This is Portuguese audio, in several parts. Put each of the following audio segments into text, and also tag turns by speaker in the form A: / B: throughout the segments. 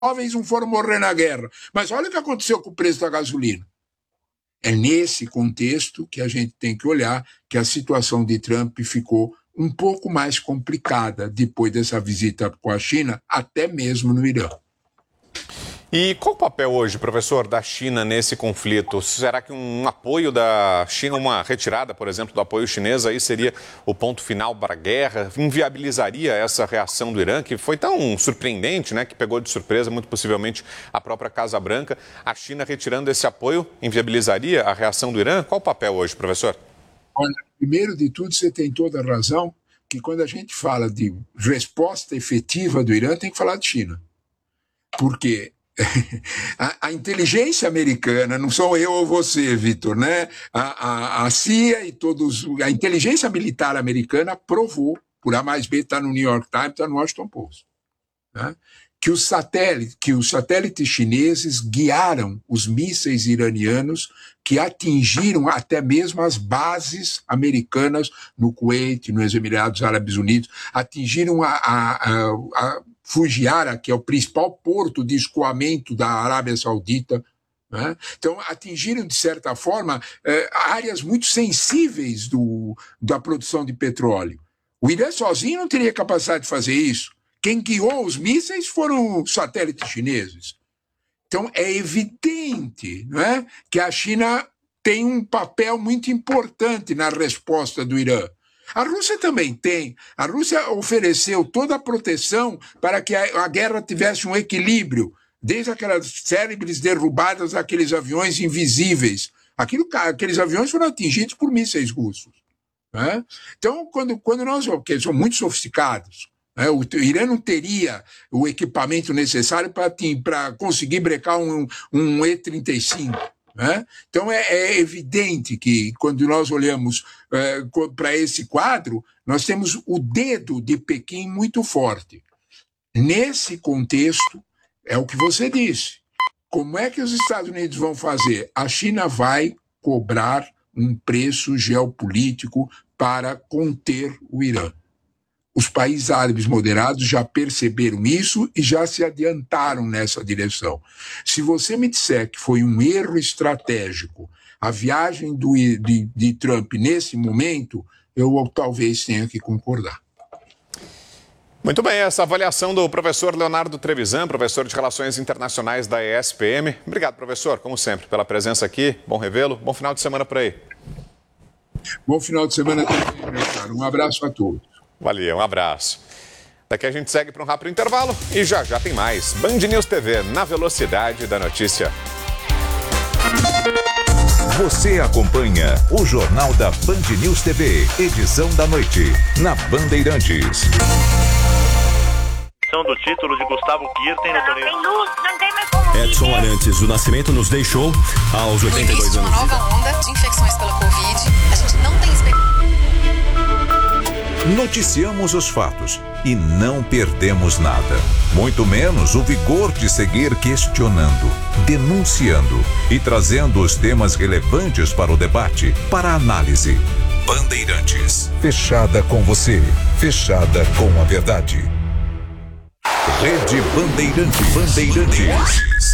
A: jovens não foram morrer na guerra. Mas olha o que aconteceu com o preço da gasolina. É nesse contexto que a gente tem que olhar que a situação de Trump ficou um pouco mais complicada depois dessa visita com a China, até mesmo no Irã.
B: E qual o papel hoje, professor, da China nesse conflito? Será que um apoio da China, uma retirada, por exemplo, do apoio chinês, aí seria o ponto final para a guerra? Inviabilizaria essa reação do Irã, que foi tão surpreendente, né, que pegou de surpresa, muito possivelmente, a própria Casa Branca? A China retirando esse apoio inviabilizaria a reação do Irã? Qual o papel hoje, professor?
A: Olha, primeiro de tudo, você tem toda a razão que quando a gente fala de resposta efetiva do Irã, tem que falar de China. Porque a inteligência americana, não sou eu ou você, Vitor, né? A CIA e a inteligência militar americana provou, por A mais B, está no New York Times, está no Washington Post, né? Que os satélites chineses guiaram os mísseis iranianos que atingiram até mesmo as americanas no Kuwait, nos Emirados Árabes Unidos, atingiram a Fujairah, que é o principal porto de escoamento da Arábia Saudita, né? Então, atingiram, de certa forma, áreas muito sensíveis da produção de petróleo. O Irã sozinho não teria capacidade de fazer isso. Quem guiou os mísseis foram os satélites chineses. Então, é evidente, né, que a China tem um papel muito importante na resposta do Irã. A Rússia também tem. A Rússia ofereceu toda a proteção para que a guerra tivesse um equilíbrio, desde aquelas célebres derrubadas daqueles aviões invisíveis. Aqueles aviões foram atingidos por mísseis russos, né? Então, quando nós... porque eles são muito sofisticados, né? O Irã não teria o equipamento necessário para conseguir brecar um E-35. Né? Então é evidente que quando nós olhamos para esse quadro, nós temos o dedo de Pequim muito forte. Nesse contexto, é o que você disse. Como é que os Estados Unidos vão fazer? A China vai cobrar um preço geopolítico para conter o Irã. Os países árabes moderados já perceberam isso e já se adiantaram nessa direção. Se você me disser que foi um erro estratégico a viagem de Trump nesse momento, eu talvez tenha que concordar.
B: Muito bem, essa avaliação do professor Leonardo Trevisan, professor de Relações Internacionais da ESPM. Obrigado, professor, como sempre, pela presença aqui. Bom revê-lo. Bom final de semana por aí.
A: Bom final de semana também, meu caro. Um abraço a todos.
B: Valeu, um abraço. Daqui a gente segue para um rápido intervalo e já tem mais. Band News TV, na velocidade da notícia.
C: Você acompanha o Jornal da Band News TV, edição da noite, na Bandeirantes.
D: Do título de Gustavo Kirten no torneio.
E: Edson Arantes do Nascimento nos deixou aos 82 anos.
F: Uma nova onda de infecções pela Covid. A gente não tem
C: Noticiamos os fatos e não perdemos nada. Muito menos o vigor de seguir questionando, denunciando e trazendo os temas relevantes para o debate, para a análise. Bandeirantes. Fechada com você. Fechada com a verdade. Rede Bandeirantes.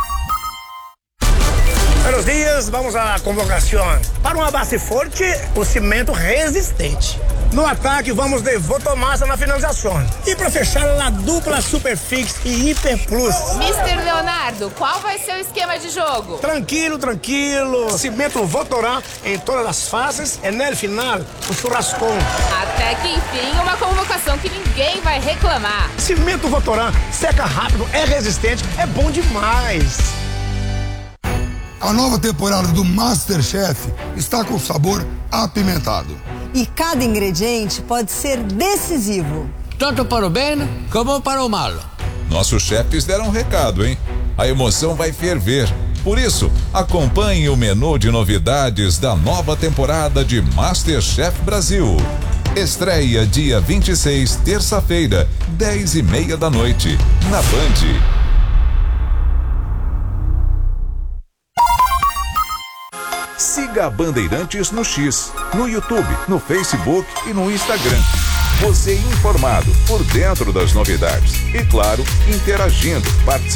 G: Buenos dias, vamos à convocação. Para uma base forte, o cimento resistente. No ataque, vamos de Votomassa na finalização. E para fechar, a dupla Superfix e Hiper Plus.
H: Mr. Leonardo, qual vai ser o esquema de jogo?
G: Tranquilo. Cimento Votorá em todas as fases e no final, o churrascão.
H: Até que enfim, uma convocação que ninguém vai reclamar.
G: Cimento Votorá seca rápido, é resistente, é bom demais.
I: A nova temporada do MasterChef está com sabor apimentado.
J: E cada ingrediente pode ser decisivo.
K: Tanto para o bem como para o mal.
C: Nossos chefes deram um recado, hein? A emoção vai ferver. Por isso, acompanhe o menu de novidades da nova temporada de MasterChef Brasil. Estreia dia 26, terça-feira, 10h30 da noite, na Band. Siga a Bandeirantes no X, no YouTube, no Facebook e no Instagram. Você informado, por dentro das novidades. E claro, interagindo, participando.